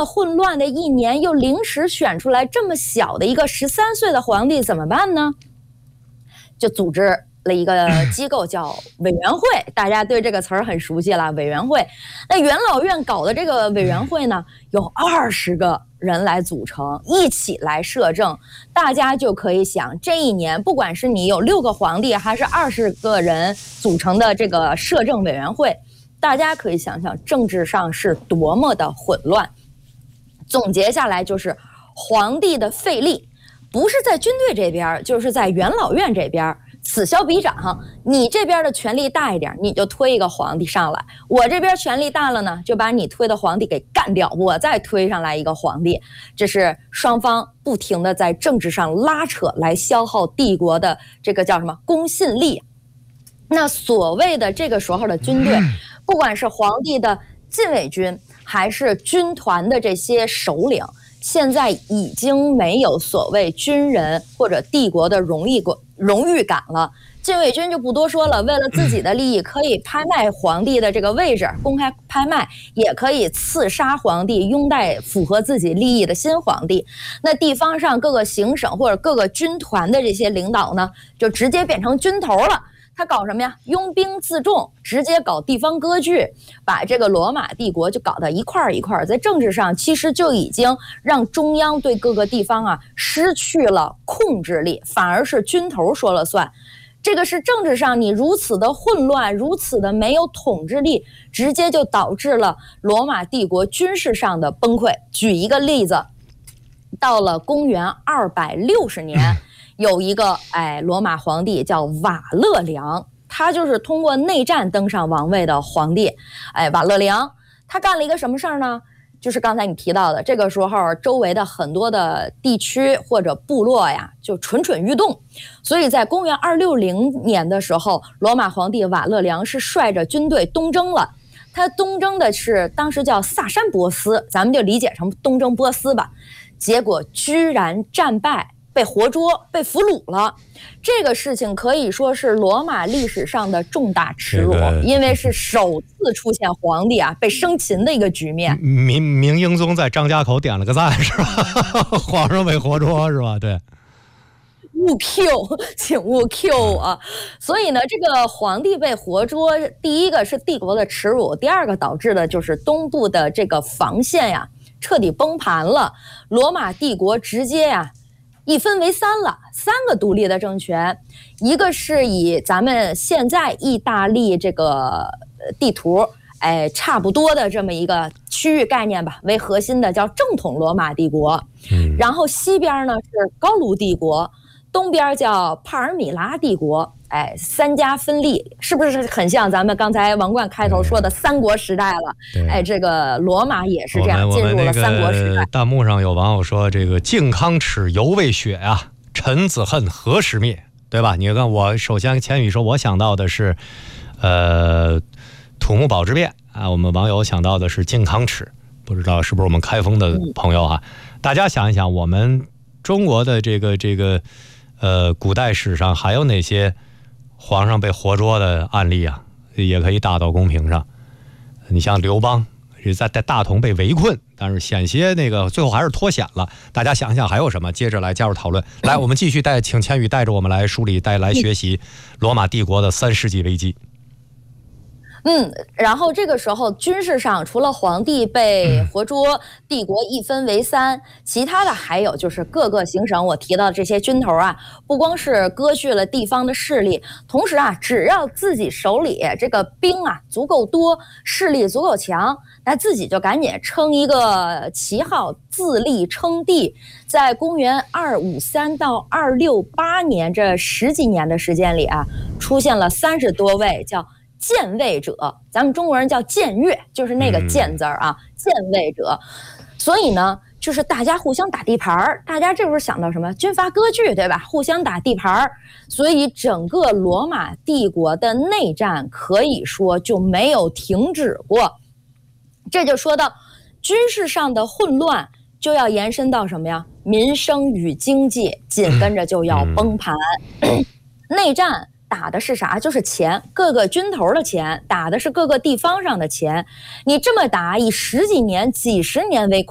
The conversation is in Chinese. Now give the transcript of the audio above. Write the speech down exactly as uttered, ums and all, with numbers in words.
么混乱的一年，又临时选出来这么小的一个十三岁的皇帝，怎么办呢？就组织了一个机构叫委员会，大家对这个词儿很熟悉了。委员会，那元老院搞的这个委员会呢，有二十个人来组成，一起来摄政。大家就可以想，这一年不管是你有六个皇帝，还是二十个人组成的这个摄政委员会，大家可以想想政治上是多么的混乱。总结下来就是，皇帝的费力不是在军队这边，就是在元老院这边。此消彼长，你这边的权力大一点，你就推一个皇帝上来；我这边权力大了呢，就把你推的皇帝给干掉，我再推上来一个皇帝。这是双方不停的在政治上拉扯，来消耗帝国的这个叫什么公信力。那所谓的这个时候的军队，不管是皇帝的禁卫军，还是军团的这些首领，现在已经没有所谓军人或者帝国的荣誉荣誉感了。禁卫军就不多说了，为了自己的利益，可以拍卖皇帝的这个位置，公开拍卖，也可以刺杀皇帝，拥戴符合自己利益的新皇帝。那地方上各个行省或者各个军团的这些领导呢，就直接变成军头了。他搞什么呀？拥兵自重，直接搞地方割据，把这个罗马帝国就搞到一块一块。在政治上，其实就已经让中央对各个地方啊失去了控制力，反而是军头说了算。这个是政治上你如此的混乱，如此的没有统治力，直接就导致了罗马帝国军事上的崩溃。举一个例子，到了公元二百六十年。有一个哎，罗马皇帝叫瓦勒良，他就是通过内战登上王位的皇帝。哎，瓦勒良他干了一个什么事儿呢？就是刚才你提到的，这个时候周围的很多的地区或者部落呀，就蠢蠢欲动。所以在公元二六零年的时候，罗马皇帝瓦勒良是率着军队东征了。他东征的是当时叫萨珊波斯，咱们就理解成东征波斯吧。结果居然战败。被活捉，被俘虏了。这个事情可以说是罗马历史上的重大耻辱，这个、因为是首次出现皇帝啊被生擒的一个局面。 明明英宗在张家口点了个赞，是吧？皇上被活捉，是吧？对。 勿 Q， 请勿 Q 啊！所以呢，这个皇帝被活捉，第一个是帝国的耻辱，第二个导致的就是东部的这个防线呀彻底崩盘了，罗马帝国直接呀。一分为三了，三个独立的政权，一个是以咱们现在意大利这个地图，哎，差不多的这么一个区域概念吧为核心的，叫正统罗马帝国。嗯，然后西边呢是高卢帝国，东边叫帕尔米拉帝国。哎，三家分立，是不是很像咱们刚才王冠开头说的三国时代了？哎，这个罗马也是这样进入了三国时代。 弹幕上有网友说：“这个靖康耻，犹未雪啊，臣子恨何时灭？”对吧？你看，我首先千羽说，我想到的是，呃，土木堡之变啊。我们网友想到的是靖康耻，不知道是不是我们开封的朋友啊？嗯、大家想一想，我们中国的这个这个呃古代史上还有哪些？皇上被活捉的案例啊，也可以打到公屏上。你像刘邦在在大同被围困，但是险些那个最后还是脱险了。大家想想还有什么？接着来加入讨论。来，我们继续带，请千羽带着我们来梳理，带来学习罗马帝国的三世纪危机。 嗯，然后这个时候军事上除了皇帝被活捉，帝国一分为三，其他的还有就是各个行省，我提到的这些军头啊，不光是割据了地方的势力，同时啊，只要自己手里这个兵啊足够多，势力足够强，那自己就赶紧称一个旗号，自立称帝。在公元二五三到二六八年这十几年的时间里啊，出现了三十多位叫僭位者，咱们中国人叫僭越，就是那个僭字啊，僭位者。所以呢，就是大家互相打地盘，大家这不是想到什么军阀割据，对吧？互相打地盘，所以整个罗马帝国的内战可以说就没有停止过。这就说到军事上的混乱，就要延伸到什么呀？民生与经济紧跟着就要崩盘。内战打的是啥？就是钱，各个军头的钱，打的是各个地方上的钱。你这么打，以十几年、几十年为